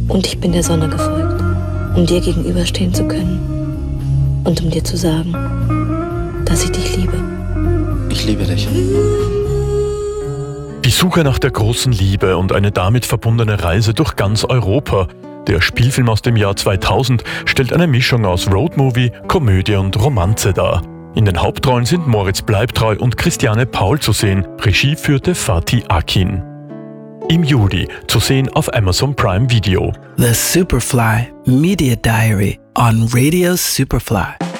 Und ich bin der Sonne gefolgt, um dir gegenüberstehen zu können und um dir zu sagen, dass ich dich liebe. Ich liebe dich. Die Suche nach der großen Liebe und eine damit verbundene Reise durch ganz Europa. Der Spielfilm aus dem Jahr 2000 stellt eine Mischung aus Roadmovie, Komödie und Romanze dar. In den Hauptrollen sind Moritz Bleibtreu und Christiane Paul zu sehen. Regie führte Fatih Akin. Im Juli zu sehen auf Amazon Prime Video. The Superfly Media Diary on Radio Superfly.